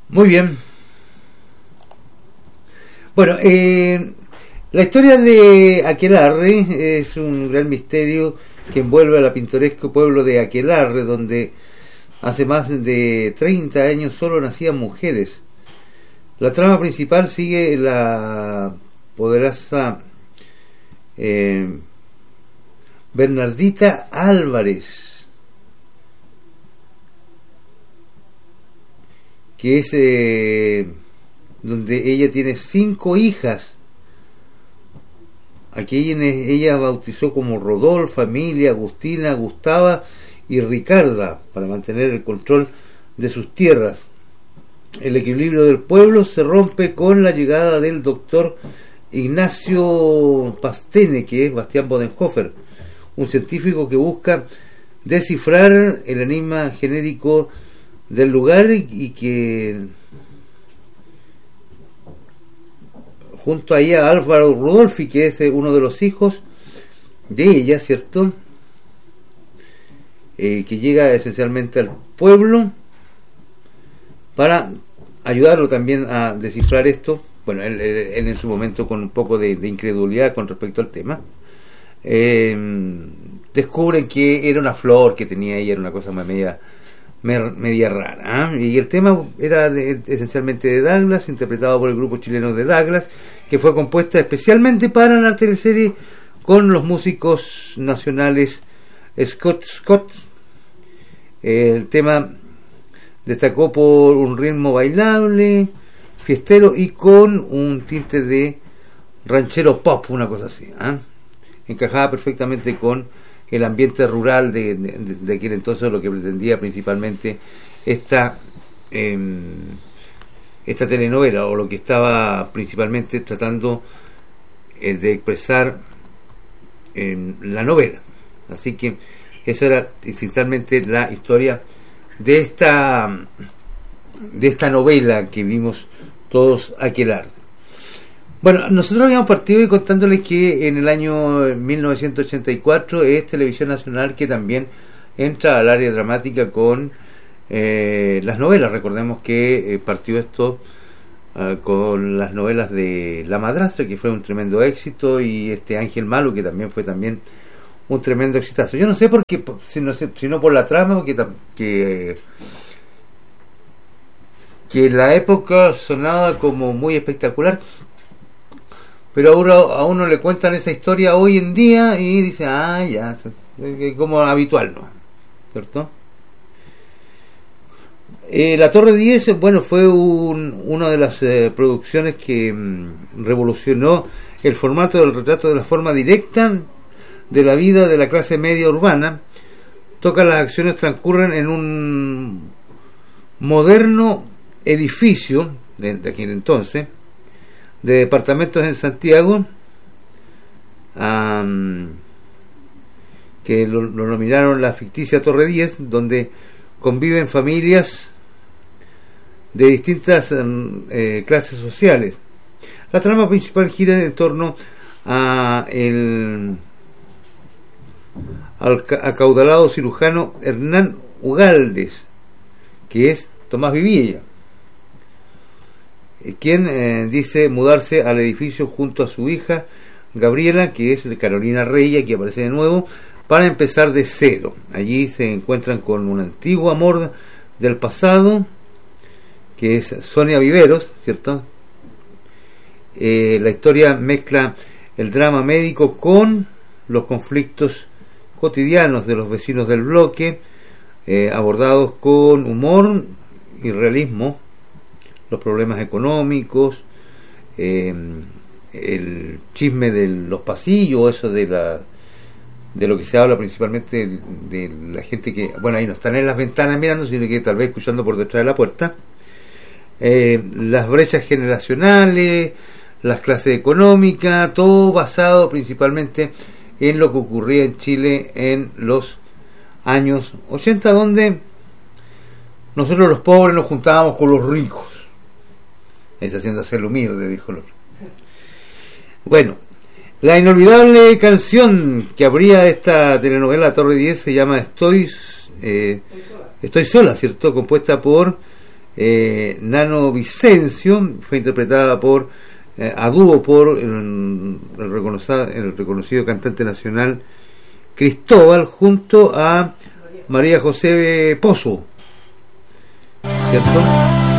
Muy bien. Bueno, la historia de Aquelarre es un gran misterio que envuelve al pintoresco pueblo de Aquelarre, donde hace más de 30 años solo nacían mujeres. La trama principal sigue la poderosa Bernardita Álvarez, que es donde ella tiene 5 hijas. Aquí ella bautizó como Rodolfa, Emilia, Agustina, Gustava y Ricarda para mantener el control de sus tierras. El equilibrio del pueblo se rompe con la llegada del doctor Ignacio Pastene, que es Bastián Bodenhofer, un científico que busca descifrar el enigma genérico del lugar y que junto a ella Álvaro Rudolfi, que es uno de los hijos de ella, ¿cierto? Que llega esencialmente al pueblo para ayudarlo también a descifrar esto. Bueno, él en su momento con un poco de incredulidad con respecto al tema. Descubren que era una flor que tenía ella, era una cosa media rara, ¿eh? Y el tema era esencialmente de Douglas, interpretado por el grupo chileno de Douglas, que fue compuesta especialmente para la teleserie con los músicos nacionales Scott. El tema destacó por un ritmo bailable, fiestero y con un tinte de ranchero pop, una cosa así, ¿eh? Encajaba perfectamente con el ambiente rural de aquel entonces, lo que pretendía principalmente esta telenovela, o lo que estaba principalmente tratando de expresar en la novela. Así que esa era esencialmente la historia de esta novela que vimos todos Aquelarre. Bueno, nosotros habíamos partido contándoles que en el año 1984 es Televisión Nacional que también entra al área dramática con las novelas. Recordemos que partió esto con las novelas de La Madrastra, que fue un tremendo éxito, y Ángel Malo, que también fue un tremendo exitazo. Yo no sé por qué, sino por la trama, que en la época sonaba como muy espectacular. Pero ahora a uno le cuentan esa historia hoy en día y dice, ya, como habitual, ¿no? ¿Cierto? La Torre 10, bueno, fue una de las producciones que revolucionó el formato del retrato de la forma directa de la vida de la clase media urbana. Todas las acciones transcurren en un moderno edificio de aquel entonces, de departamentos en Santiago, que lo nominaron la ficticia Torre 10, donde conviven familias de distintas clases sociales. La trama principal gira en torno al acaudalado cirujano Hernán Ugaldes, que es Tomás Vivilla, quien dice mudarse al edificio junto a su hija Gabriela, que es Carolina Rey, que aparece de nuevo, para empezar de cero. Allí se encuentran con un antiguo amor del pasado, que es Sonia Viveros, ¿cierto? La historia mezcla el drama médico con los conflictos cotidianos de los vecinos del bloque, abordados con humor y realismo, los problemas económicos, el chisme de los pasillos, eso de lo que se habla principalmente de la gente que, bueno, ahí no están en las ventanas mirando, sino que tal vez escuchando por detrás de la puerta, las brechas generacionales, las clases económicas, todo basado principalmente en lo que ocurría en Chile en los años 80, donde nosotros los pobres nos juntábamos con los ricos. Es haciéndose el humilde, dijo el otro. Bueno, la inolvidable canción que abría esta telenovela Torre 10 se llama Estoy sola, ¿cierto? Compuesta por Nano Vicencio fue interpretada a dúo por el reconocido cantante nacional Cristóbal junto a María José Pozo, ¿cierto?